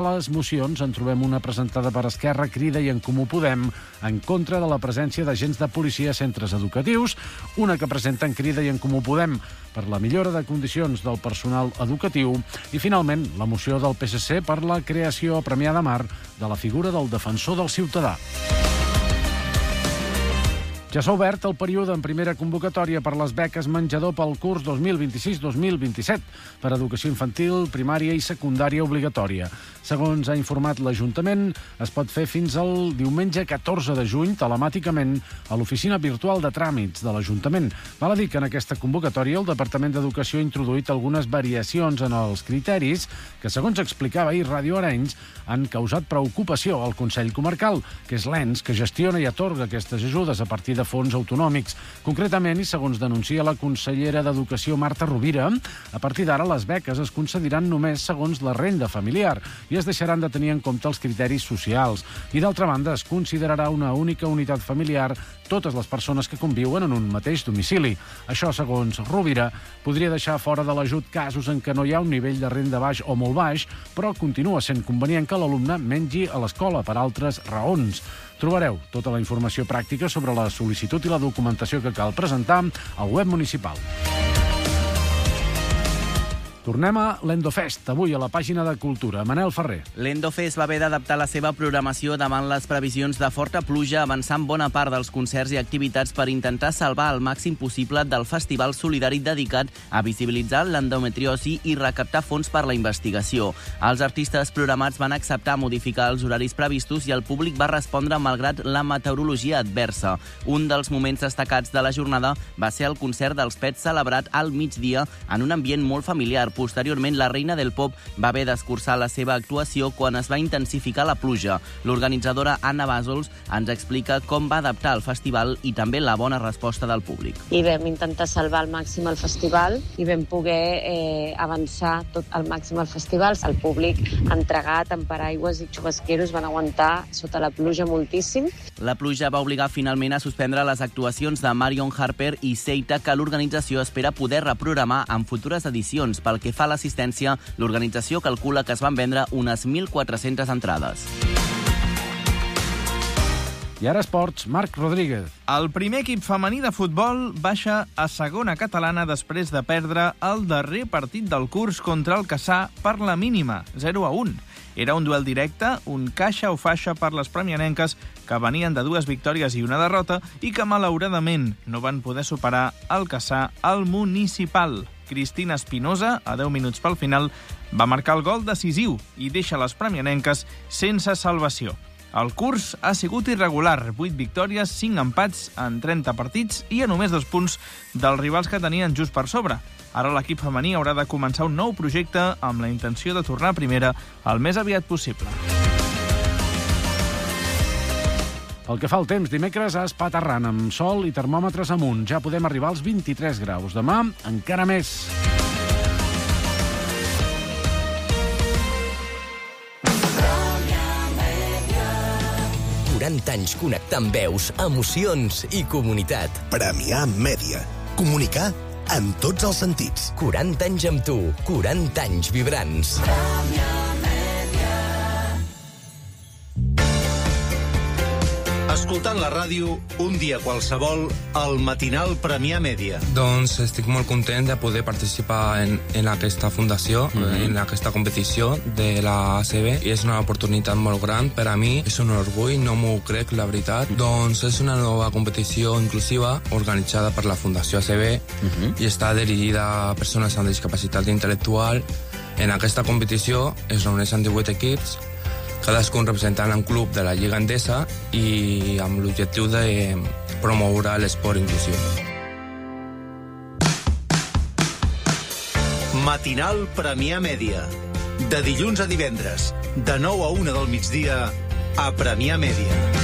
A les mocions en trobem una presentada per Esquerra, Crida i En Comú Podem en contra de la presència d'agents de policia a centres educatius, una que presenten Crida i En Comú Podem per la millora de condicions del personal educatiu i, finalment, la moció del PSC per la creació a Premià de Mar de la figura del defensor del ciutadà. Ja s'ha obert el període en primera convocatòria per les beques menjador pel curs 2026-2027 per educació infantil, primària i secundària obligatòria. Segons ha informat l'Ajuntament, es pot fer fins al diumenge 14 de juny telemàticament a l'oficina virtual de tràmits de l'Ajuntament. Val a dir que en aquesta convocatòria el Departament d'Educació ha introduït algunes variacions en els criteris que, segons explicava ahir Ràdio Arenys, han causat preocupació al Consell Comarcal, que és l'ens que gestiona i atorga aquestes ajudes a partir de fons autonòmics. Concretament, i segons denuncia la consellera d'Educació Marta Rovira, a partir d'ara les beques es concediran només segons la renda familiar i es deixaran de tenir en compte els criteris socials. I d'altra banda, es considerarà una única unitat familiar totes les persones que conviuen en un mateix domicili. Això, segons Rovira, podria deixar fora de l'ajut casos en què no hi ha un nivell de renda baix o molt baix, però continua sent convenient que l'alumne mengi a l'escola per altres raons. Trobareu tota la informació pràctica sobre la sol·licitud i la documentació que cal presentar al web municipal. Tornem a l'Endofest, avui a la pàgina de Cultura. Manel Ferrer. L'Endofest va haver d'adaptar la seva programació davant les previsions de forta pluja, avançant bona part dels concerts i activitats per intentar salvar el màxim possible del festival solidari dedicat a visibilitzar l'endometriosi i recaptar fons per la investigació. Els artistes programats van acceptar modificar els horaris previstos i el públic va respondre malgrat la meteorologia adversa. Un dels moments destacats de la jornada va ser el concert dels Pets celebrat al migdia en un ambient molt familiar. Posteriorment, la reina del pop va haver d'escurçar la seva actuació quan es va intensificar la pluja. L'organitzadora Anna Bàsols ens explica com va adaptar el festival i també la bona resposta del públic. I vam intentar salvar al màxim el festival i vam poder avançar tot al màxim el festival. El públic entregat amb paraigües i xubasqueros van aguantar sota la pluja moltíssim. La pluja va obligar finalment a suspendre les actuacions de Marion Harper i Seita, que l'organització espera poder reprogramar en futures edicions. Pel que fa a l'assistència, l'organització calcula que es van vendre unes 1.400 entrades. I ara esports, Marc Rodríguez. El primer equip femení de futbol baixa a segona catalana després de perdre el darrer partit del curs contra el Cassà per la mínima, 0-1. Era un duel directe, un caixa o faixa per les premianenques que venien de 2 victòries i una derrota i que, malauradament, no van poder superar el Cassà al municipal. Cristina Espinosa, a 10 minuts pel final, va marcar el gol decisiu i deixa les premianenques sense salvació. El curs ha sigut irregular, 8 victòries, 5 empats en 30 partits i a només 2 punts dels rivals que tenien just per sobre. Ara l'equip femení haurà de començar un nou projecte amb la intenció de tornar a primera el més aviat possible. Pel que fa al temps, dimecres a Espatarrant, amb sol i termòmetres amunt. Ja podem arribar als 23 graus. Demà, encara més. anys connectant veus, emocions i comunitat. Premià Mèdia. Comunicar en tots els sentits. 40 anys amb tu, 40 anys vibrants. Escoltant la ràdio, un dia qualsevol, al matinal Premià Mèdia. Doncs estic molt content de poder participar en aquesta fundació, en aquesta competició de la ACB, i és una oportunitat molt gran per a mi, és un orgull, no m'ho crec, la veritat. Doncs és una nova competició inclusiva organitzada per la Fundació ACB i està dirigida a persones amb discapacitat intel·lectual. En aquesta competició es reuneixen 18 equips, cadascun representant un club de la Lliga Endesa i amb l'objectiu de promoure l'esport inclusiu. Matinal Premià Mèdia. De dilluns a divendres, de 9 a 1 del migdia, a Premià Mèdia.